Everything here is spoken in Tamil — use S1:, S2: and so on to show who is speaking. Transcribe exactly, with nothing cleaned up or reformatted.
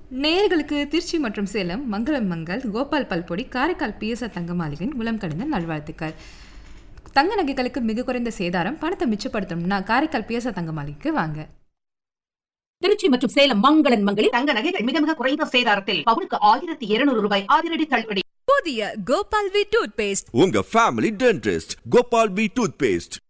S1: நேயர்களுக்கு திருச்சி மற்றும் சேலம் மங்களம் மங்கள் கோபால் பல்பொடி காரைக்கால் பிஎஸ்ஆர் தங்க மாளிகையின் உளம் கடிந்த நல்வாழ்த்துக்கள். தங்க நகைகளுக்கு மிக குறைந்த சேதாரம், பணத்தை மிச்சப்படுத்தணும்னா காரைக்கால் பிஎஸ்ஆர் தங்க மாளிகைக்கு வாங்க.
S2: திருச்சி மற்றும் சேலம் மங்களன் மங்களில்
S3: தங்க நகைகள் மிக மிக குறைந்த சேதாரத்தில் பவுனுக்கு ஆயிரத்தி இருநூறு ரூபாய் அதிரடி தள்ளுபடி.
S4: புதிய கோபால் வி டூத் பேஸ்ட்,
S5: உங்க family dentist Gopal we tooth paste.